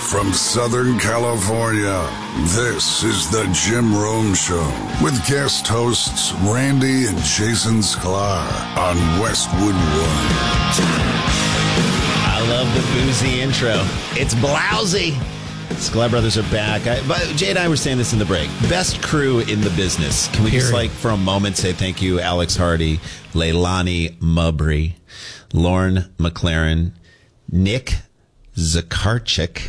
from Southern California, this is the Jim Rome Show with guest hosts Randy and Jason Sklar on Westwood One. I love the boozy intro. It's blousy. Sklar Brothers are back. Jay and I were saying this in the break. Best crew in the business. Can we just, for a moment, say thank you, Alex Hardy, Leilani Mubry, Lauren McLaren, Nick Zakarchik.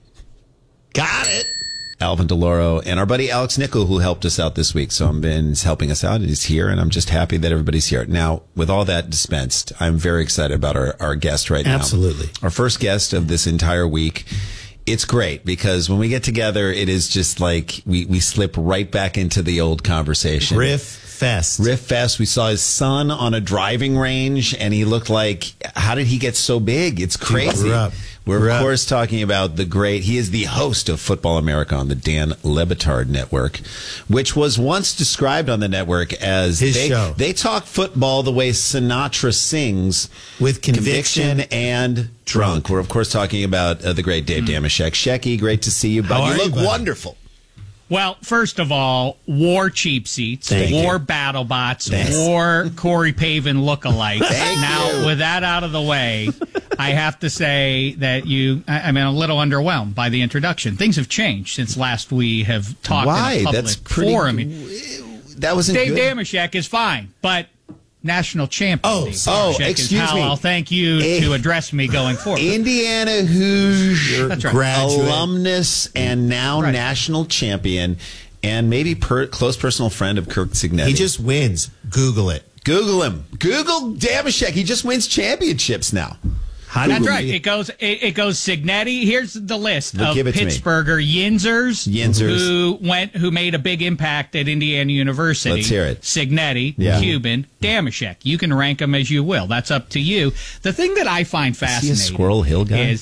Got it. Alvin DeLauro, and our buddy Alex Nickel, who helped us out this week. So he's helping us out. He's here, and I'm just happy that everybody's here. Now, with all that dispensed, I'm very excited about our guest right now. Absolutely. Our first guest of this entire week. It's great because when we get together, it is just like we slip right back into the old conversation. Riff Fest. We saw his son on a driving range, and he looked like, how did he get so big? It's crazy. We're, of course, talking about the great, he is the host of Football America on the Dan Le Batard Network, which was once described on the network as his show. They talk football the way Sinatra sings, with conviction and drunk. We're, of course, talking about the great Dave Dameshek. Shecky, great to see you, bud. You look wonderful. Well, first of all, war cheap seats, war battle bots, war Corey Pavin lookalikes. Now, with that out of the way, I have to say that I'm a little underwhelmed by the introduction. Things have changed since last we have talked in a public forum. That wasn't Dave good. Dameshek is fine, but national champion Dave Dameshek excuse is how me. I'll thank you to address me going forward. Indiana Hoosier graduate, alumnus, and now national champion, and maybe close personal friend of Kirk Cignetti. He just wins. Google it. Google him. Google Dameshek. He just wins championships now. That's right. It goes Cignetti. Here's the list of Pittsburgher Yinzers who made a big impact at Indiana University. Let's hear it. Cignetti, Cuban, Dameshek. You can rank them as you will. That's up to you. The thing that I find fascinating is he a Squirrel Hill guy?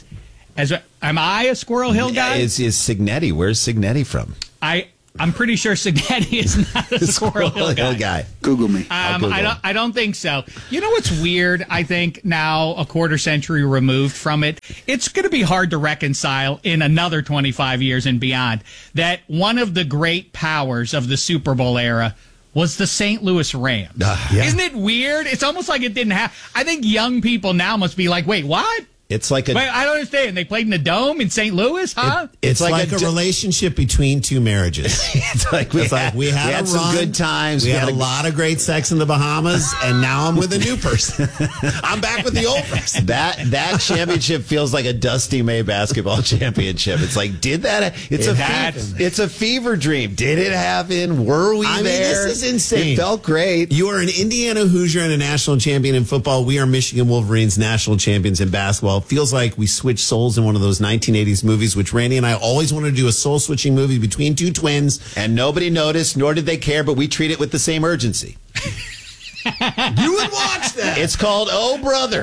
Am I a Squirrel Hill guy? Is Cignetti? Where's Cignetti from? I'm pretty sure Cignetti is not a Squirrel Hill guy. Google me. I don't think so. You know what's weird? I think now, a quarter century removed from it, it's going to be hard to reconcile in another 25 years and beyond that one of the great powers of the Super Bowl era was the St. Louis Rams. Isn't it weird? It's almost like it didn't happen. I think young people now must be like, wait, what? It's like Wait, I don't understand. They played in the Dome in St. Louis, huh? It's like a relationship between two marriages. It's like we had some good times. We had a lot of great sex in the Bahamas, and now I'm with a new person. I'm back with the old person. That championship feels like a Dusty May basketball championship. It's like, did that? It's a fever dream. Did it happen? Were we there? This is insane. It felt great. You are an Indiana Hoosier and a national champion in football. We are Michigan Wolverines national champions in basketball. It feels like we switched souls in one of those 1980s movies, which Randy and I always wanted to do, a soul-switching movie between two twins. And nobody noticed, nor did they care, but we treat it with the same urgency. You would watch that. It's called Oh Brother.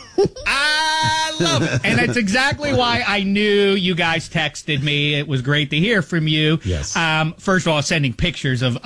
I love it. And that's exactly why I knew you guys texted me. It was great to hear from you. Yes. First of all, sending pictures of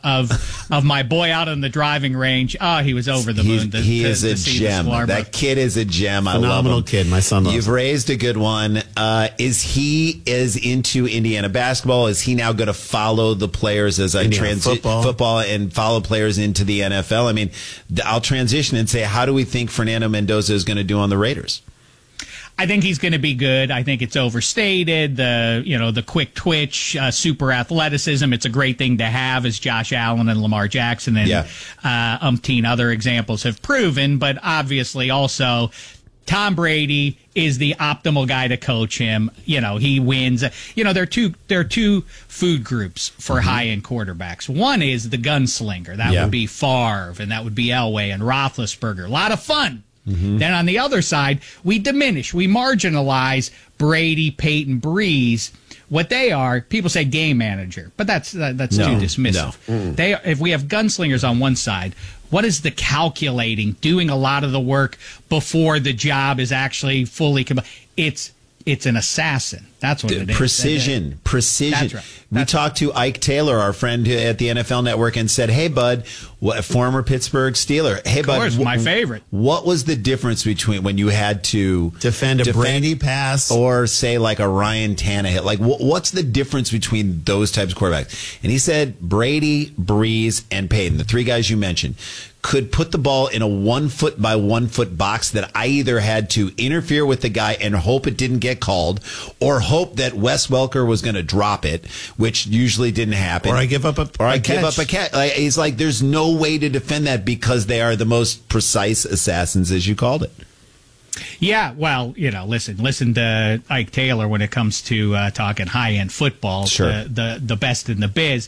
my boy out on the driving range. Oh, he was over the moon. He is a gem. That kid is a gem. I love him. Phenomenal kid. My son loves him. You've raised a good one. Is he into Indiana basketball? Is he now going to follow the players as I transition football and follow players into the NFL? I mean, I'll transition and say, how do we think Fernando Mendoza is going to do on the Raiders? I think he's going to be good. I think it's overstated. The quick twitch, super athleticism. It's a great thing to have, as Josh Allen and Lamar Jackson and umpteen other examples have proven. But obviously, also Tom Brady is the optimal guy to coach him. He wins. There are two food groups for high-end quarterbacks. One is the gunslinger. That would be Favre, and that would be Elway and Roethlisberger. A lot of fun. Then on the other side, we diminish, we marginalize Brady, Peyton, Breeze. What they are, people say game manager, but that's too dismissive. No. If we have gunslingers on one side, what is the calculating, doing a lot of the work before the job is actually fully it's It's an assassin. That's what it is. Precision. That's right. We talked to Ike Taylor, our friend at the NFL Network, and said, hey, bud, former Pittsburgh Steeler. Hey, bud. Of course, my favorite. What was the difference between when you had to defend a Brady pass or say like a Ryan Tannehill? Like, what's the difference between those types of quarterbacks? And he said Brady, Breeze, and Peyton, the three guys you mentioned, could put the ball in a 1 foot by 1 foot box that I either had to interfere with the guy and hope it didn't get called, or hope that Wes Welker was going to drop it, which usually didn't happen. Or I give up a catch. Like, he's like, there's no way to defend that because they are the most precise assassins, as you called it. Yeah, well, listen to Ike Taylor when it comes to talking high-end football, sure. the best in the biz.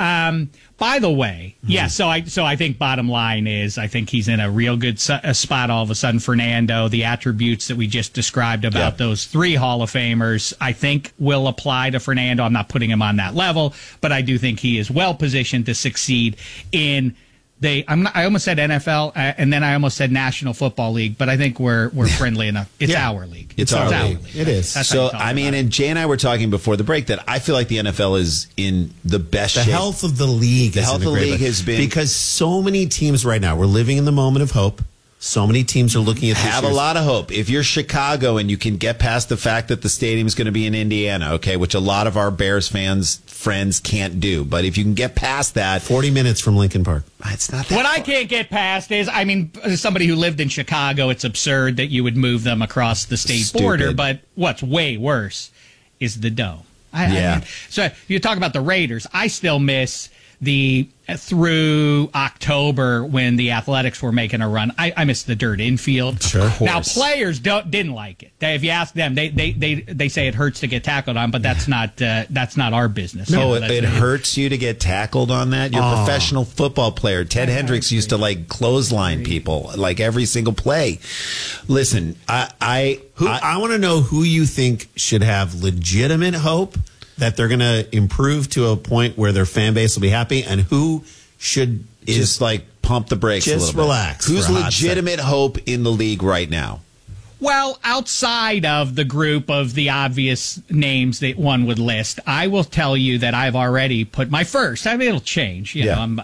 By the way, so I think bottom line is I think he's in a real good spot all of a sudden. Fernando, the attributes that we just described about those three Hall of Famers, I think will apply to Fernando. I'm not putting him on that level, but I do think he is well positioned to succeed in I almost said NFL, and then I almost said National Football League, but I think we're friendly enough. It's our league. It's our league. It is. So, I mean, and Jay and I were talking before the break that I feel like the NFL is in the best shape. The health of the league has been... Because so many teams right now, we're living in the moment of hope. So many teams are looking at this. Have a lot of hope. If you're Chicago and you can get past the fact that the stadium is going to be in Indiana, okay, which a lot of our Bears friends can't do. But if you can get past that. 40 minutes from Lincoln Park. It's not that What far. I can't get past is, I mean, as somebody who lived in Chicago, it's absurd that you would move them across the state border. But what's way worse is the Dome. I mean, so you talk about the Raiders. I still miss through October when the Athletics were making a run. I miss the dirt infield. Sure. Now players didn't like it. If you ask them, they say it hurts to get tackled on, but that's not our business. No, it hurts you to get tackled on that. You're a professional football player. Ted Hendricks used to like clothesline people like every single play. Listen, I want to know who you think should have legitimate hope that they're going to improve to a point where their fan base will be happy, and who should just like pump the brakes a little bit. Just relax. Who's legitimate hope in the league right now? Well, outside of the group of the obvious names that one would list, I will tell you that I've already put my first. I mean, it'll change. I'm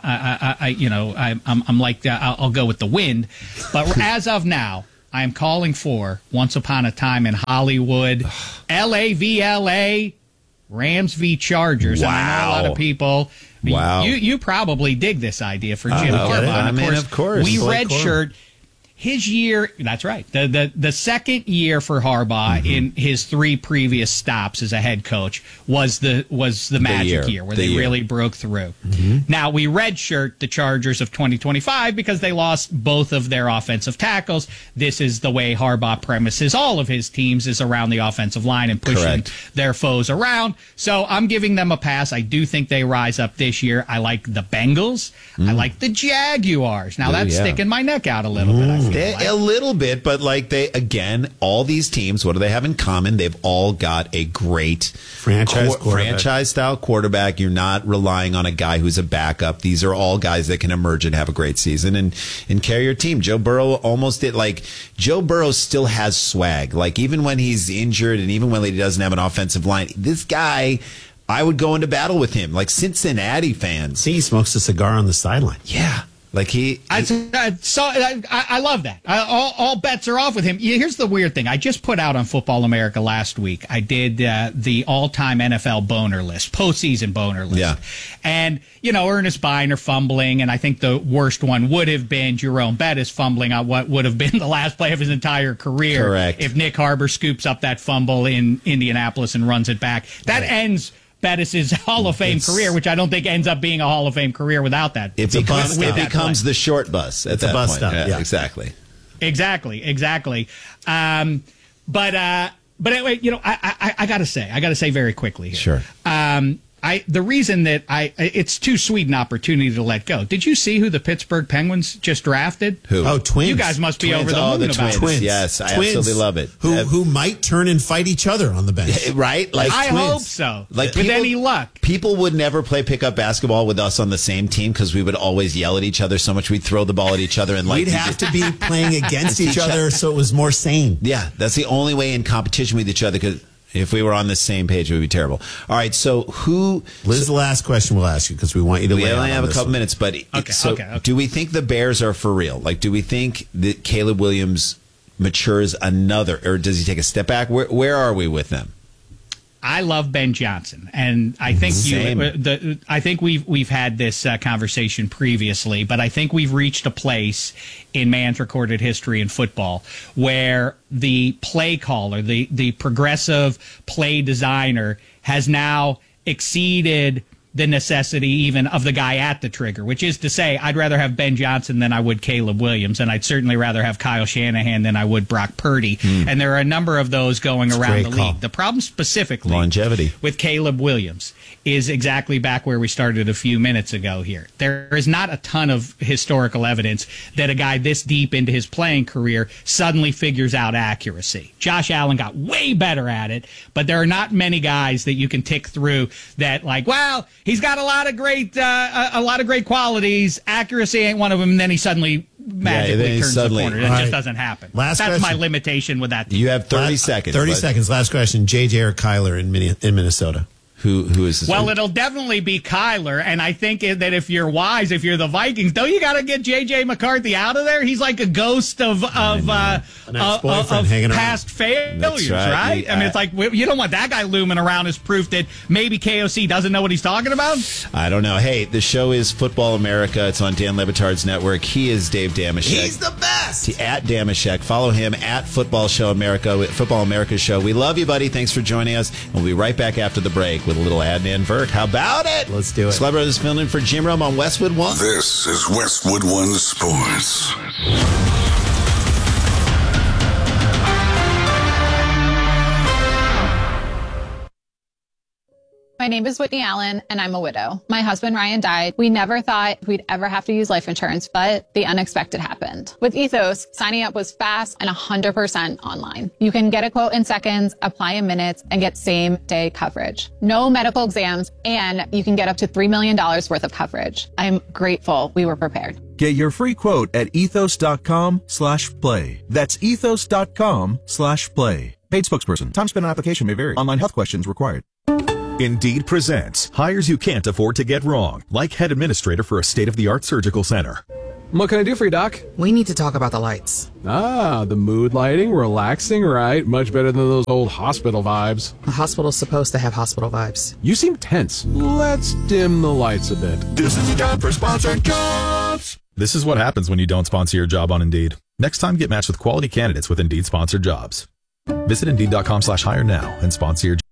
like I'll go with the wind, but as of now, I am calling for Once Upon a Time in Hollywood, LAVLA. Rams v. Chargers. Wow. And I know a lot of people. Wow. You probably dig this idea for Jim Harbaugh. Of course. We redshirt his year. That's right. The second year for Harbaugh in his three previous stops as a head coach was the magic year where they really broke through. Now we redshirt the Chargers of 2025 because they lost both of their offensive tackles. This is the way Harbaugh premises all of his teams, is around the offensive line and pushing their foes around. So I'm giving them a pass. I do think they rise up this year. I like the Bengals. I like the Jaguars. Now that's sticking my neck out a little bit. I feel a little bit, but like all these teams, what do they have in common? They've all got a great franchise-style quarterback. You're not relying on a guy who's a backup. These are all guys that can emerge and have a great season and carry your team. Joe Burrow almost did. Like, Joe Burrow still has swag. Like, even when he's injured and even when he doesn't have an offensive line, this guy, I would go into battle with him. Like, Cincinnati fans. See, he smokes a cigar on the sideline. Yeah. Like I love that. All bets are off with him. Here's the weird thing. I just put out on Football America last week. I did the all-time NFL boner list, postseason boner list. Yeah. And, Ernest Biner fumbling, and I think the worst one would have been Jerome Bettis fumbling on what would have been the last play of his entire career. Correct. If Nick Harbor scoops up that fumble in Indianapolis and runs it back. That ends Bettis' Hall of Fame career, which I don't think ends up being a Hall of Fame career without that. It becomes the short bus at that bus point. Stop. Yeah. Exactly. But anyway, I gotta say very quickly here. Sure. the reason that it's too sweet an opportunity to let go. Did you see who the Pittsburgh Penguins just drafted? Who? Oh, Twins. You guys must be over the moon about Twins. Twins. Yes, I Twins. absolutely love it. Who might turn and fight each other on the bench. Right? Like I Twins. hope so. Like with any luck. People would never play pickup basketball with us on the same team because we would always yell at each other so much we'd throw the ball at each other and We'd have to be playing against each other so it was more sane. Yeah, that's the only way in competition with each other, because if we were on the same page, it would be terrible. All right, so Liz, the last question we'll ask you because we want you to we lay only out have on a couple this minutes, but Okay. do we think the Bears are for real? Like, do we think that Caleb Williams matures another, or does he take a step back? Where are we with them? I love Ben Johnson, and I think I think we've had this conversation previously, but I think we've reached a place in man's recorded history in football where the play caller, the progressive play designer, has now exceeded the necessity even of the guy at the trigger, which is to say, I'd rather have Ben Johnson than I would Caleb Williams, and I'd certainly rather have Kyle Shanahan than I would Brock Purdy. And there are a number of those going around the league. The problem specifically longevity with Caleb Williams is exactly back where we started a few minutes ago here. There is not a ton of historical evidence that a guy this deep into his playing career suddenly figures out accuracy. Josh Allen got way better at it, but there are not many guys that you can tick through that, like, well, he's got a lot of great qualities. Accuracy ain't one of them. And then he suddenly magically turns the corner. That just doesn't happen. That's question. my limitation with that team. You have 30 seconds. 30 seconds. Last question. JJ or Kyler in Minnesota? Who is this? Well, it'll definitely be Kyler, and I think that if you're wise, if you're the Vikings, don't you got to get J.J. McCarthy out of there? He's like a ghost of past failures, right? I mean, it's like you don't want that guy looming around as proof that maybe KOC doesn't know what he's talking about. I don't know. Hey, the show is Football America. It's on Dan Le Batard's network. He is Dave Damashek. He's the best. At Damashek. Follow him at Football America Show. We love you, buddy. Thanks for joining us. And we'll be right back after the break with a little Adnan Virk. How about it? Let's do it. Celeb Brothers filling in for Jim Rome on Westwood One. This is Westwood One Sports. My name is Whitney Allen, and I'm a widow. My husband, Ryan, died. We never thought we'd ever have to use life insurance, but the unexpected happened. With Ethos, signing up was fast and 100% online. You can get a quote in seconds, apply in minutes, and get same-day coverage. No medical exams, and you can get up to $3 million worth of coverage. I'm grateful we were prepared. Get your free quote at ethos.com/play. That's ethos.com/play. Paid spokesperson. Time spent on application may vary. Online health questions required. Indeed presents hires you can't afford to get wrong, like head administrator for a state-of-the-art surgical center. What can I do for you, Doc? We need to talk about the lights. Ah, the mood lighting, relaxing, right? Much better than those old hospital vibes. The hospital's supposed to have hospital vibes. You seem tense. Let's dim the lights a bit. This is the time for sponsored jobs. This is what happens when you don't sponsor your job on Indeed. Next time, get matched with quality candidates with Indeed sponsored jobs. Visit Indeed.com/hire now and sponsor your job.